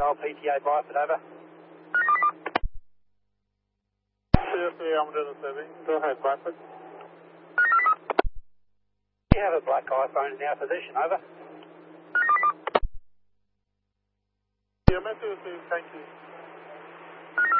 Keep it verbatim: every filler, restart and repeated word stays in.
Old P T A Byford, over. C F A, I'm doing the survey. Go ahead, Byford. You have a black iPhone in our position, over. Yeah, message, thank you.